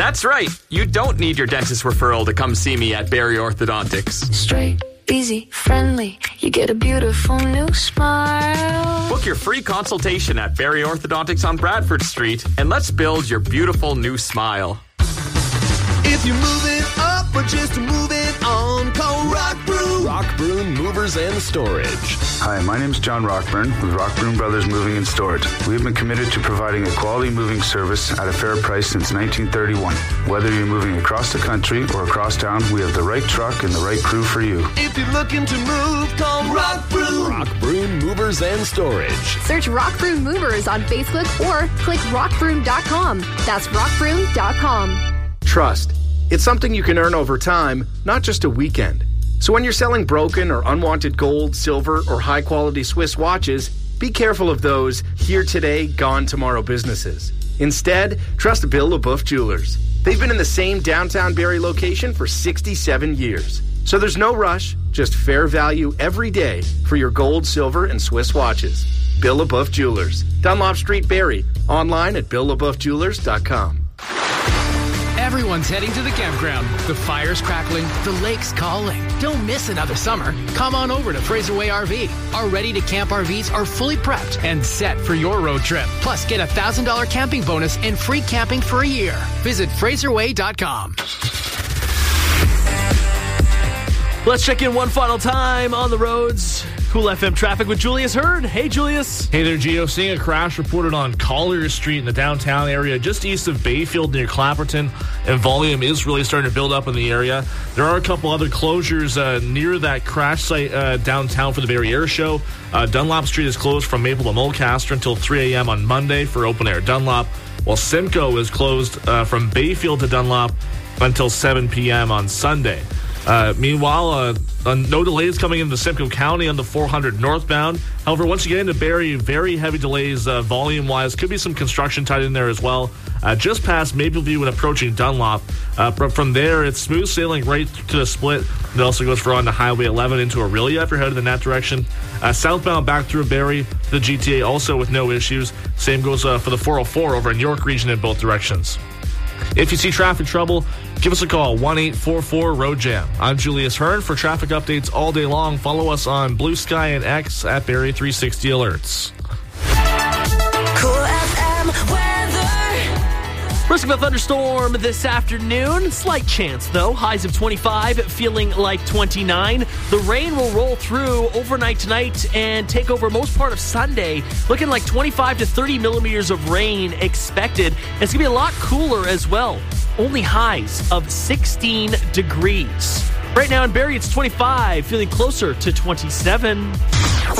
That's right. You don't need your dentist referral to come see me at Barrie Orthodontics. Straight, easy, friendly. You get a beautiful new smile. Book your free consultation at Barrie Orthodontics on Bradford Street, and let's build your beautiful new smile. If you're moving up or just moving on, call Rock Broom. Rock Broom Movers and Storage. Hi, my name is John Rockburn with Rock Broom Brothers Moving and Storage. We have been committed to providing a quality moving service at a fair price since 1931. Whether you're moving across the country or across town, we have the right truck and the right crew for you. If you're looking to move, call Rock Broom. Rock Broom Movers and Storage. Search Rock Broom Movers on Facebook or click rockbroom.com. That's rockbroom.com. Trust. It's something you can earn over time, not just a weekend. So when you're selling broken or unwanted gold, silver, or high-quality Swiss watches, be careful of those here today, gone tomorrow businesses. Instead, trust Bill LaBeouf Jewelers. They've been in the same downtown Barrie location for 67 years. So there's no rush, just fair value every day for your gold, silver, and Swiss watches. Bill LaBeouf Jewelers. Dunlop Street, Barrie. Online at BillLaBeoufJewelers.com. Everyone's heading to the campground. The fire's crackling, the lake's calling. Don't miss another summer. Come on over to Fraser Way RV. Our ready-to-camp RVs are fully prepped and set for your road trip. Plus, get a $1,000 camping bonus and free camping for a year. Visit FraserWay.com. Let's check in one final time on the roads. Cool FM traffic with Julius Hurd. Hey, Julius. Hey there, Gio. Seeing a crash reported on Collier Street in the downtown area, just east of Bayfield near Clapperton, and volume is really starting to build up in the area. There are a couple other closures near that crash site downtown for the Barrie Air Show. Dunlop Street is closed from Maple to Mulcaster until 3 a.m. on Monday for open air Dunlop, while Simcoe is closed from Bayfield to Dunlop until 7 p.m. on Sunday. Meanwhile, no delays coming into Simcoe County on the 400 northbound. However, once you get into Barrie, very heavy delays volume-wise. Could be some construction tied in there as well. Just past Mapleview and approaching Dunlop. But from there, it's smooth sailing right to the split. It also goes for on the Highway 11 into Aurelia if you're headed in that direction. Southbound back through Barrie to the GTA also with no issues. Same goes for the 404 over in York Region in both directions. If you see traffic trouble, give us a call, 1-844-ROAD-JAM. I'm Julius Hearn. For traffic updates all day long, follow us on Blue Sky and X at Barrie 360 Alerts. Cool FM weather. Risk of a thunderstorm this afternoon. Slight chance, though. Highs of 25, feeling like 29. The rain will roll through overnight tonight and take over most part of Sunday. Looking like 25 to 30 millimeters of rain expected. It's going to be a lot cooler as well. Only highs of 16 degrees. Right now in Barrie, it's 25, feeling closer to 27.